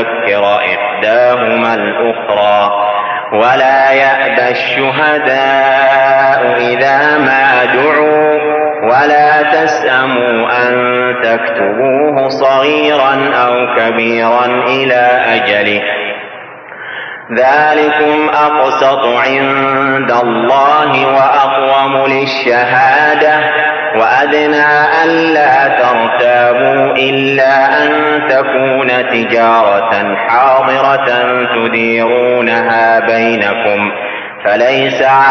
تذكر إحداهما الأخرى ولا يأبى الشهداء إذا ما دعوا ولا تسأموا أن تكتبوه صغيرا أو كبيرا إلى أجله ذلكم أقسط عند الله وأقوم للشهادة وأدنى ألا ترتابوا إلا أن تكون تجارة حاضرة تديرونها بينكم فليس